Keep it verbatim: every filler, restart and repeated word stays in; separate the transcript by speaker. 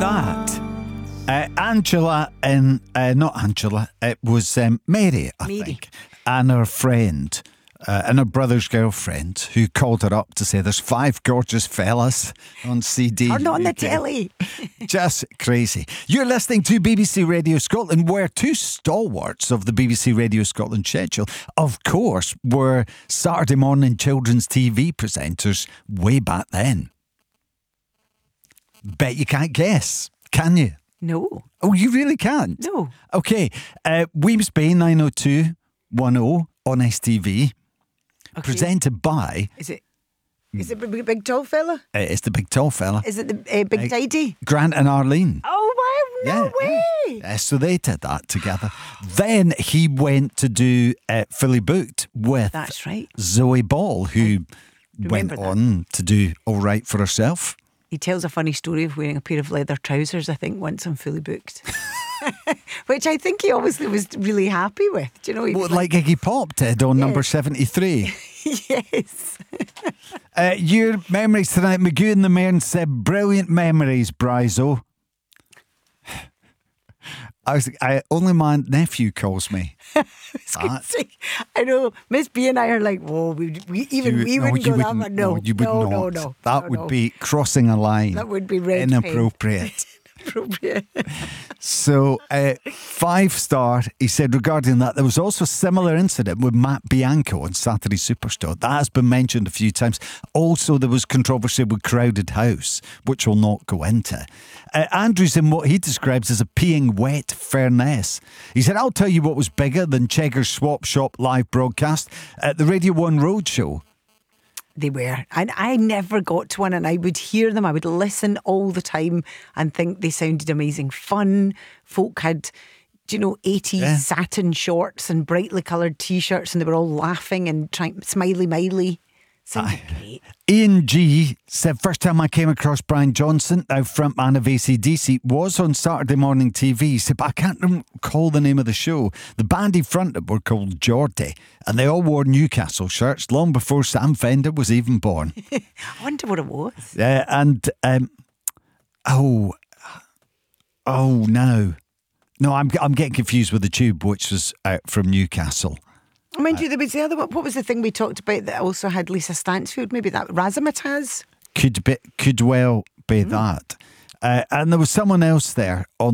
Speaker 1: that? Uh, Angela and uh, not Angela, it was um, Mary, I
Speaker 2: Mary.
Speaker 1: think, and her friend. Uh, and her brother's girlfriend, who called her up to say there's five gorgeous fellas on C D.
Speaker 2: Or not on the
Speaker 1: U K.
Speaker 2: telly.
Speaker 1: Just crazy. You're listening to B B C Radio Scotland, where two stalwarts of the B B C Radio Scotland schedule, of course, were Saturday morning children's T V presenters way back then. Bet you can't guess, can you?
Speaker 2: No.
Speaker 1: Oh, you really can't?
Speaker 2: No.
Speaker 1: Okay. Uh, Weems Bay nine oh two one oh on S T V.
Speaker 2: Okay.
Speaker 1: Presented by,
Speaker 2: Is it Is it the big, big tall fella?
Speaker 1: uh, it's the big tall fella,
Speaker 2: Is it the uh, big
Speaker 1: Uh,
Speaker 2: tidy?
Speaker 1: Grant and Arlene.
Speaker 2: Oh, wow. No
Speaker 1: Yeah,
Speaker 2: way.
Speaker 1: Uh, so they did that together. Then he went to do uh, Fully Booked with
Speaker 2: That's right.
Speaker 1: Zoe Ball, who went
Speaker 2: remember that.
Speaker 1: on to do all right for herself.
Speaker 2: He tells a funny story of wearing a pair of leather trousers, I think, once I'm fully booked. Which I think he obviously was really happy with. Do you know? He
Speaker 1: Well,
Speaker 2: was
Speaker 1: like Iggy Pop did on number seventy-three.
Speaker 2: yes.
Speaker 1: Uh, your memories tonight, Magoo and the Mayor said, brilliant memories, Bryzo. I was, I only my nephew calls me.
Speaker 2: I was gonna
Speaker 1: That-
Speaker 2: say, I know Miss B and I are like, whoa, we, we even
Speaker 1: You-
Speaker 2: we
Speaker 1: no,
Speaker 2: wouldn't
Speaker 1: you
Speaker 2: go that
Speaker 1: wouldn't-
Speaker 2: far. No,
Speaker 1: you would
Speaker 2: no,
Speaker 1: not.
Speaker 2: no, no.
Speaker 1: That
Speaker 2: no,
Speaker 1: would
Speaker 2: no.
Speaker 1: be crossing a line.
Speaker 2: That would be red
Speaker 1: inappropriate.
Speaker 2: appropriate.
Speaker 1: So, uh, five star, he said regarding that, there was also a similar incident with Matt Bianco on Saturday Superstore. That has been mentioned a few times. Also, there was controversy with Crowded House, which we'll not go into. Uh, Andrew's in what he describes as a peeing wet furnace. He said, I'll tell you what was bigger than Cheggers Swap Shop live broadcast at the Radio one Roadshow.
Speaker 2: They were. And I never got to one, and I would hear them. I would listen all the time and think they sounded amazing. Fun. Folk had, do you know, eighties
Speaker 1: Yeah.
Speaker 2: satin shorts and brightly coloured T-shirts, and they were all laughing and trying, smiley miley. Sounded great.
Speaker 1: Ian G said, first time I came across Brian Johnson, now frontman of A C D C, was on Saturday morning T V. He said, but I can't recall the name of the show. The band he fronted were called Geordie, and they all wore Newcastle shirts long before Sam Fender was even born.
Speaker 2: I wonder what it was.
Speaker 1: uh, and, um, oh, oh no. No, I'm I'm getting confused with the Tube, which was out from Newcastle.
Speaker 2: I mean, there was the other one. What was the thing we talked about that also had Lisa Stansfield? Maybe that Razzmatazz?
Speaker 1: Could be, could well be that. Uh, and there was someone else there on